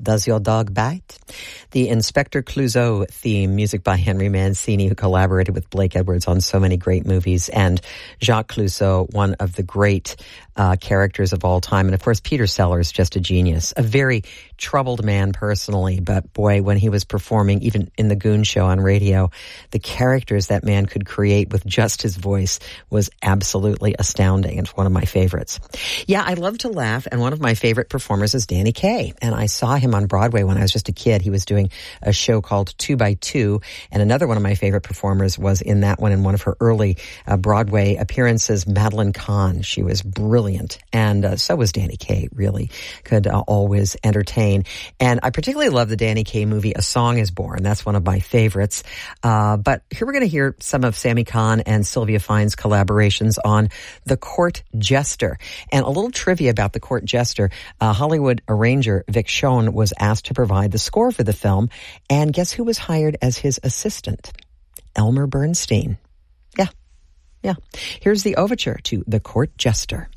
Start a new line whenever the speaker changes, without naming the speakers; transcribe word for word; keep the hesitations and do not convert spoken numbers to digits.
Does Your Dog Bite? The Inspector Clouseau theme, music by Henry Mancini, who collaborated with Blake Edwards on so many great movies, and Jacques Clouseau, one of the great uh, characters of all time. And of course, Peter Sellers, just a genius, a very troubled man personally, but boy, when he was performing, even in the Goon Show on radio, the characters that man could create with just his voice was absolutely astounding. It's one of my favorites. Yeah, I love to laugh, and one of my favorite performers is Danny Kaye, and I saw him on Broadway when I was just a kid. He was doing a show called Two by Two, and another one of my favorite performers was in that one in one of her early uh, Broadway appearances, Madeline Kahn. She was brilliant, and uh, so was Danny Kaye, really could uh, always entertain. And I particularly love the Danny Kaye movie, A Song is Born. That's one of my favorites. Uh, but here we're going to hear some of Sammy Cahn and Sylvia Fine's collaborations on The Court Jester. And a little trivia about The Court Jester, uh, Hollywood arranger Vic Schoen was asked to provide the score for the film, and guess who was hired as his assistant? Elmer Bernstein. Yeah, yeah. Here's the overture to The Court Jester.